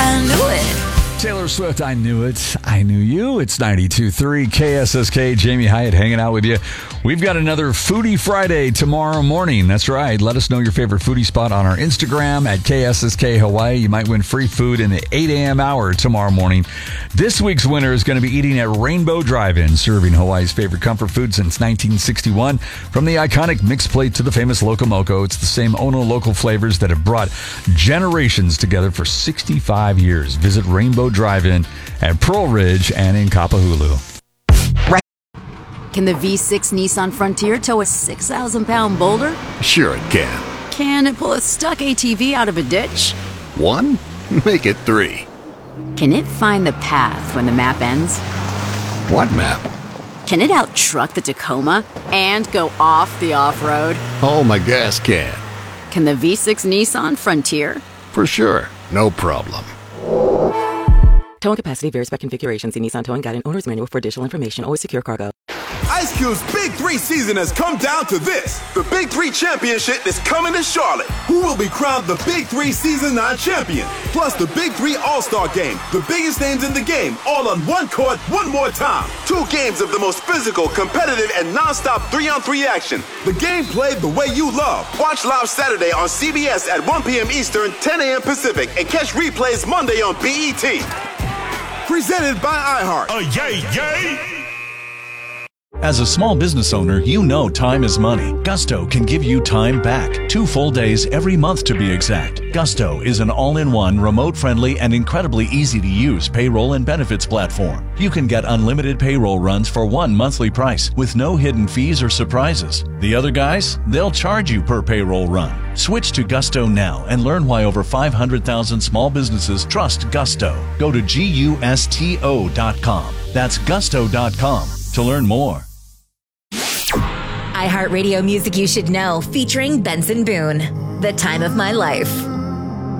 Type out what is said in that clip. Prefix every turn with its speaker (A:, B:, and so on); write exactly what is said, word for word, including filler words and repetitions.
A: I knew it.
B: Taylor Swift, I knew it. I knew you. It's ninety-two point three K S S K. Jamie Hyatt hanging out with you. We've got another Foodie Friday tomorrow morning. That's right. Let us know your favorite foodie spot on our Instagram at K S S K Hawaii. You might win free food in the eight a.m. hour tomorrow morning. This week's winner is going to be eating at Rainbow Drive-In, serving Hawaii's favorite comfort food since nineteen sixty-one. From the iconic mixed plate to the famous Loco Moco, it's the same Ono local flavors that have brought generations together for sixty-five years. Visit Rainbow Drive-In at Pearl Ridge and in Kapahulu.
A: Can the V six Nissan Frontier tow a six thousand pound boulder?
C: Sure it can.
A: Can it pull a stuck A T V out of a ditch?
C: One? Make it three.
A: Can it find the path when the map ends?
C: What map?
A: Can it out-truck the Tacoma and go off the off-road?
C: Oh, my gas can.
A: Can the V six Nissan Frontier?
C: For sure. No problem.
D: Towing capacity varies by configuration. See Nissan Towing Guide and Owner's Manual for additional information. Always secure cargo.
E: Ice Cube's Big Three season has come down to this. The Big Three Championship is coming to Charlotte. Who will be crowned the Big Three Season nine champion? Plus the Big Three All-Star Game. The biggest names in the game, all on one court, one more time. Two games of the most physical, competitive, and non-stop three-on-three action. The game played the way you love. Watch live Saturday on C B S at one p.m. Eastern, ten a.m. Pacific, and catch replays Monday on B E T. Presented by iHeart.
F: Oh, yay, yay!
G: As a small business owner, you know time is money. Gusto can give you time back. Two full days every month to be exact. Gusto is an all-in-one, remote-friendly, and incredibly easy-to-use payroll and benefits platform. You can get unlimited payroll runs for one monthly price with no hidden fees or surprises. The other guys, they'll charge you per payroll run. Switch to Gusto now and learn why over five hundred thousand small businesses trust Gusto. Go to gusto dot com. That's gusto dot com to learn more.
H: iHeartRadio Music You Should Know, featuring Benson Boone. The Time of My Life.